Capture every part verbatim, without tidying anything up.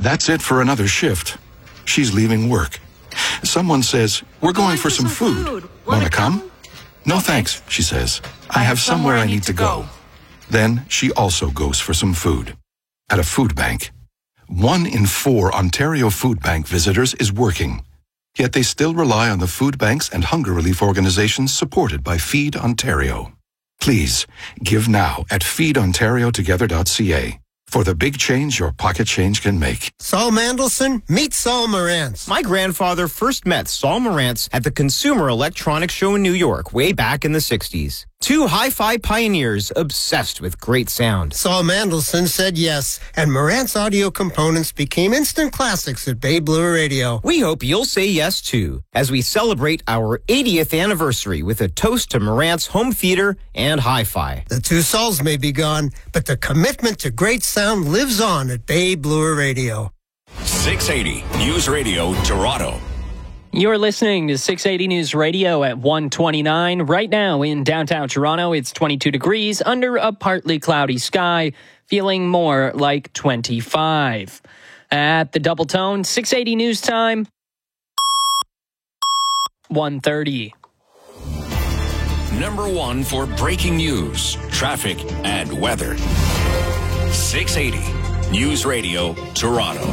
That's it for another shift. She's leaving work. Someone says, we're going for some food. Want to come? No thanks, she says. I have somewhere I need to go. Then she also goes for some food. At a food bank. One in four Ontario Food Bank visitors is working. Yet they still rely on the food banks and hunger relief organizations supported by Feed Ontario. Please, give now at feed ontario together dot c a for the big change your pocket change can make. Saul Mandelson, meet Saul Morantz. My grandfather first met Saul Morantz at the Consumer Electronics Show in New York way back in the sixties. Two hi-fi pioneers obsessed with great sound. Saul Mandelson said yes, and Morantz audio components became instant classics at Bay Blue Radio. We hope you'll say yes, too, as we celebrate our eightieth anniversary with a toast to Morantz home theater and hi-fi. The two Sauls may be gone, but the commitment to great sound lives on at Bay Blue Radio. six eighty News Radio, Toronto. You're listening to six eighty News Radio at one twenty-nine. Right now in downtown Toronto, it's twenty-two degrees under a partly cloudy sky, feeling more like twenty-five. At the Double Tone, six eighty News Time, one thirty. Number one for breaking news, traffic, and weather. six eighty News Radio, Toronto.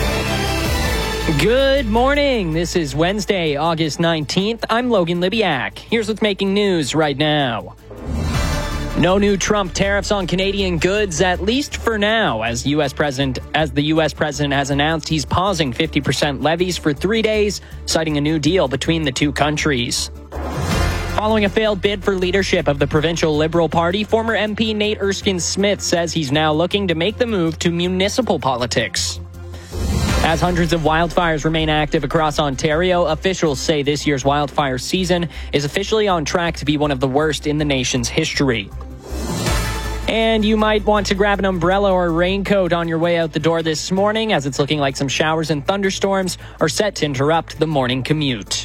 Good morning. This is Wednesday, August nineteenth. I'm Logan Libiak. Here's what's making news right now. No new Trump tariffs on Canadian goods, at least for now, as U S President, as the U S President has announced he's pausing fifty percent levies for three days, citing a new deal between the two countries. Following a failed bid for leadership of the provincial Liberal Party, former M P Nate Erskine-Smith says he's now looking to make the move to municipal politics. As hundreds of wildfires remain active across Ontario, officials say this year's wildfire season is officially on track to be one of the worst in the nation's history. And you might want to grab an umbrella or raincoat on your way out the door this morning, as it's looking like some showers and thunderstorms are set to interrupt the morning commute.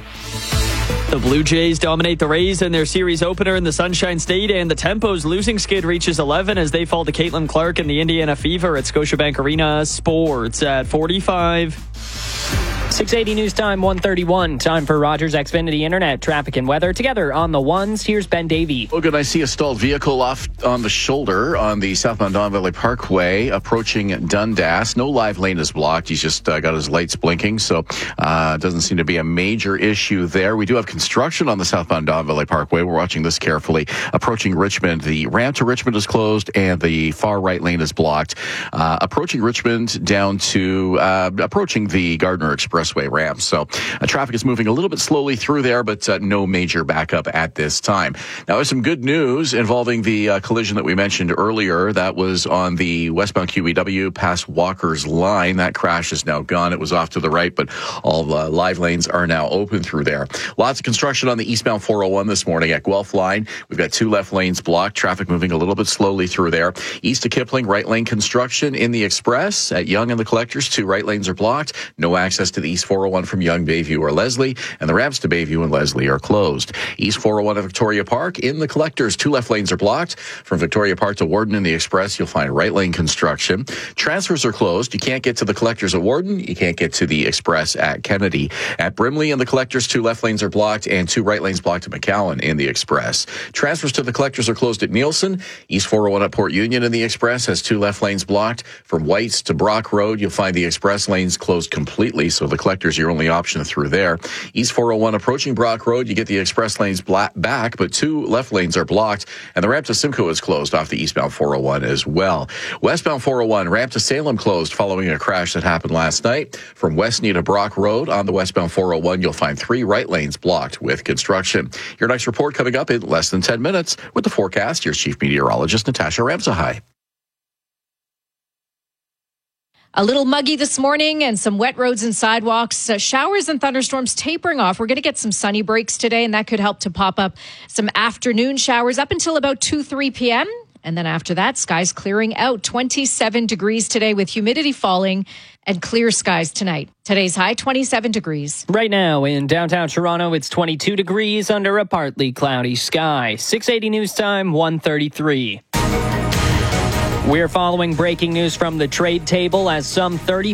The Blue Jays dominate the Rays in their series opener in the Sunshine State, and the Tempo's losing skid reaches eleven as they fall to Caitlin Clark and the Indiana Fever at Scotiabank Arena. Sports at forty-five. six eighty News Time, one thirty-one. Time for Rogers Xfinity Internet, traffic and weather. Together on the ones, here's Ben Davey. Well, good. I see a stalled vehicle off on the shoulder on the southbound Don Valley Parkway approaching Dundas. No live lane is blocked. He's just uh, got his lights blinking, so uh doesn't seem to be a major issue there. We do have construction on the southbound Don Valley Parkway. We're watching this carefully. Approaching Richmond, the ramp to Richmond is closed and the far right lane is blocked. Uh, approaching Richmond down to uh, approaching the Gardner Expressway ramp. So uh, traffic is moving a little bit slowly through there, but uh, no major backup at this time. Now, there's some good news involving the uh, collision that we mentioned earlier. That was on the westbound Q E W past Walker's Line. That crash is now gone. It was off to the right, but all the live lanes are now open through there. Lots of construction on the eastbound four oh one this morning at Guelph Line. We've got two left lanes blocked. Traffic moving a little bit slowly through there. East of Kipling, right lane construction in the Express. At Yonge and the Collectors, two right lanes are blocked. No access to the East four oh one from Yonge, Bayview, or Leslie, and the ramps to Bayview and Leslie are closed. East four oh one at Victoria Park. In the Collectors, two left lanes are blocked. From Victoria Park to Warden in the Express, you'll find right lane construction. Transfers are closed. You can't get to the Collectors at Warden. You can't get to the Express at Kennedy. At Brimley and the Collectors, two left lanes are blocked and two right lanes blocked at McCowan in the Express. Transfers to the Collectors are closed at Nielsen. East four oh one at Port Union in the Express has two left lanes blocked. From Whites to Brock Road, you'll find the Express lanes closed completely, so the Collectors are your only option through there. East four oh one approaching Brock Road, you get the Express lanes black back, but two left lanes are blocked, and the ramp to Simcoe is closed off the eastbound four oh one as well. Westbound four oh one, ramp to Salem closed following a crash that happened last night. From Westney to Brock Road on the westbound four oh one, you'll find three right lanes blocked with construction. Your next report coming up in less than ten minutes with the forecast. Here's Chief Meteorologist Natasha Ramsahai. A little muggy this morning and some wet roads and sidewalks. Uh, showers and thunderstorms tapering off. We're going to get some sunny breaks today, and that could help to pop up some afternoon showers up until about two, three p.m. And then after that, skies clearing out. twenty-seven degrees today with humidity falling and clear skies tonight. Today's high, twenty-seven degrees. Right now in downtown Toronto, it's twenty-two degrees under a partly cloudy sky. six eighty News Time, one thirty-three. We're following breaking news from the trade table as some thirty